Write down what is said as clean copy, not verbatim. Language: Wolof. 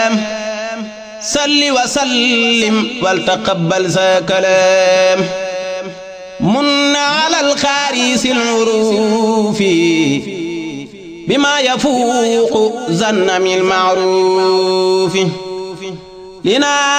salli wa sallim wal taqabbal sa kalaam munna alal xaarisil uruufi bima yafuuqu zanna min ma'ruufi